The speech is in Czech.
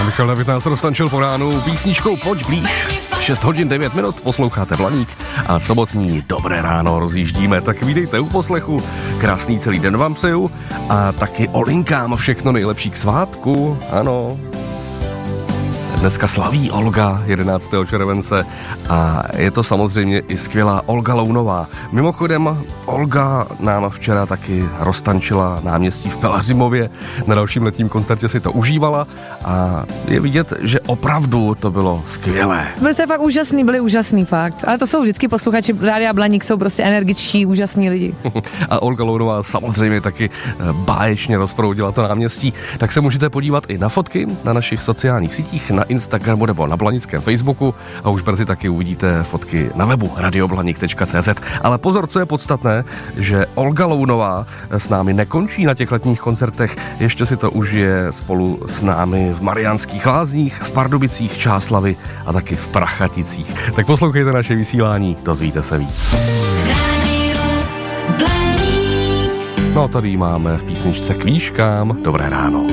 Michal David nás roztančil po ránu písničkou Pojď blíž. 6 hodin 9 minut, posloucháte Blaník a sobotní Dobré ráno rozjíždíme. Tak vítejte u poslechu, krásný celý den vám přeju a taky Olinkám všechno nejlepší k svátku, ano. Dneska slaví Olga 11. července a je to samozřejmě i skvělá Olga Lounová. Mimochodem, Olga nám včera taky roztančila náměstí v Pelařimově. Na dalším letním koncertě si to užívala a je vidět, že opravdu to bylo skvělé. Byli jste fakt úžasný, byli úžasný fakt. Ale to jsou vždycky posluchači Rádia Blaník, jsou prostě energičtí, úžasní lidi. A Olga Lounová samozřejmě taky báječně rozproudila to náměstí. Tak se můžete podívat i na fotky na našich sociálních sítích, na Instagramu nebo na blanickém Facebooku a už brzy taky uvidíte fotky na webu radioblanik.cz. Ale pozor, co je podstatné, že Olga Lounová s námi nekončí na těch letních koncertech, ještě si to užije spolu s námi v Mariánských Lázních, v Pardubicích, Čáslavi a taky v Prachaticích. Tak poslouchejte naše vysílání, dozvíte se víc. No tady máme v písničce K výškám. Dobré ráno.